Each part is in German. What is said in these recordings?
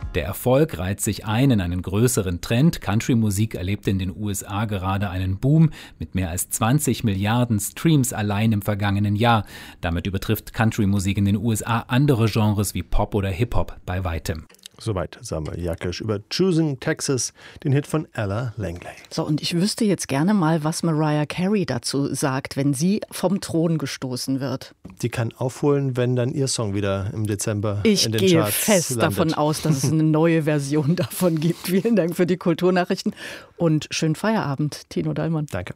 Der Erfolg reiht sich ein in einen größeren Trend. Country-Musik erlebt in den USA gerade einen Boom mit mehr als 20 Milliarden Streams allein im vergangenen Jahr. Damit übertrifft Country-Musik in den USA andere Genres wie Pop oder Hip-Hop bei weitem. Soweit Samuel Jakisch über Choosing Texas, den Hit von Ella Langley. So, und ich wüsste jetzt gerne mal, was Mariah Carey dazu sagt, wenn sie vom Thron gestoßen wird. Die kann aufholen, wenn dann ihr Song wieder im Dezember in den Charts landet. Ich gehe fest davon aus, dass es eine neue Version davon gibt. Vielen Dank für die Kulturnachrichten und schönen Feierabend, Tino Dallmann. Danke.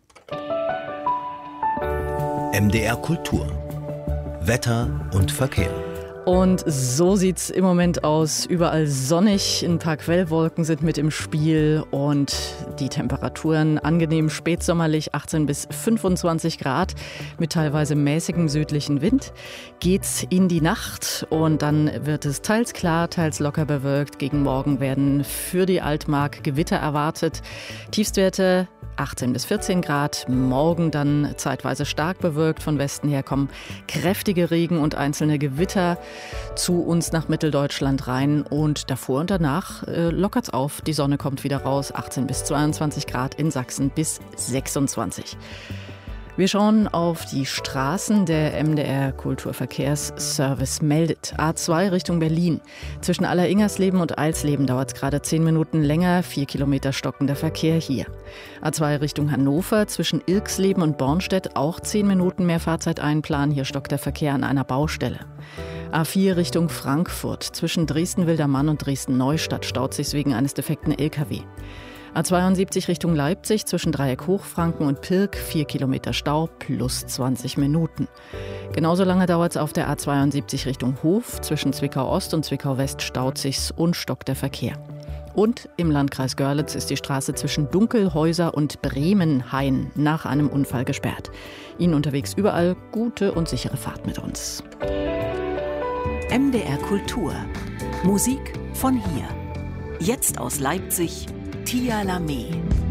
MDR Kultur. Wetter und Verkehr. Und so sieht's im Moment aus. Überall sonnig, ein paar Quellwolken sind mit im Spiel und die Temperaturen angenehm spätsommerlich, 18 bis 25 Grad mit teilweise mäßigem südlichen Wind. Geht's in die Nacht und dann wird es teils klar, teils locker bewölkt. Gegen Morgen werden für die Altmark Gewitter erwartet. Tiefstwerte 18 bis 14 Grad, morgen dann zeitweise stark bewölkt. Von Westen her kommen kräftige Regen und einzelne Gewitter zu uns nach Mitteldeutschland rein. Und davor und danach lockert's auf. Die Sonne kommt wieder raus, 18 bis 22 Grad, in Sachsen bis 26. Wir schauen auf die Straßen. Der MDR Kulturverkehrsservice meldet. A2 Richtung Berlin. Zwischen Alleringersleben und Eilsleben dauert es gerade 10 Minuten länger. 4 Kilometer stockender Verkehr hier. A2 Richtung Hannover. Zwischen Ilksleben und Bornstedt auch 10 Minuten mehr Fahrzeit einplanen. Hier stockt der Verkehr an einer Baustelle. A4 Richtung Frankfurt. Zwischen Dresden-Wildermann und Dresden-Neustadt staut sich wegen eines defekten LKW. A72 Richtung Leipzig zwischen Dreieck-Hochfranken und Pirk, 4 Kilometer Stau plus 20 Minuten. Genauso lange dauert es auf der A72 Richtung Hof. Zwischen Zwickau-Ost und Zwickau-West staut sich's und stockt der Verkehr. Und im Landkreis Görlitz ist die Straße zwischen Dunkelhäuser und Bremenhain nach einem Unfall gesperrt. Ihnen unterwegs überall gute und sichere Fahrt mit uns. MDR Kultur. Musik von hier. Jetzt aus Leipzig, Tia Lamé.